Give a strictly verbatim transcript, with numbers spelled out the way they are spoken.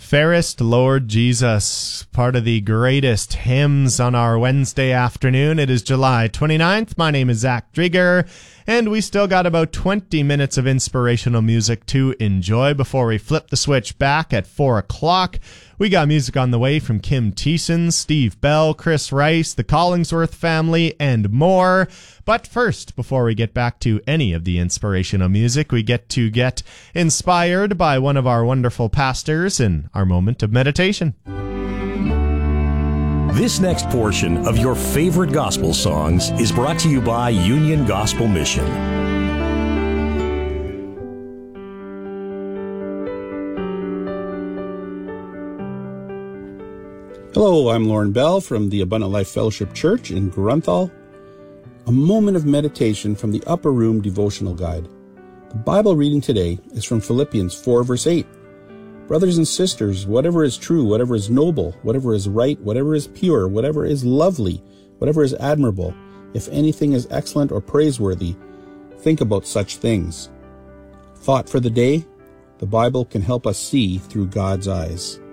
Fairest Lord Jesus, part of the greatest hymns on our Wednesday afternoon. It is July twenty-ninth. My name is Zach Drieger, and we still got about twenty minutes of inspirational music to enjoy before we flip the switch back at four o'clock. We got music on the way from Kim Thiessen, Steve Bell, Chris Rice, the Collingsworth family, and more. But first, before we get back to any of the inspirational music, we get to get inspired by one of our wonderful pastors in our moment of meditation. This next portion of your favorite gospel songs is brought to you by Union Gospel Mission. Hello, I'm Lauren Bell from the Abundant Life Fellowship Church in Grunthal. A moment of meditation from the Upper Room Devotional Guide. The Bible reading today is from Philippians four, verse eight. Brothers and sisters, whatever is true, whatever is noble, whatever is right, whatever is pure, whatever is lovely, whatever is admirable, if anything is excellent or praiseworthy, think about such things. Thought for the day: the Bible can help us see through God's eyes.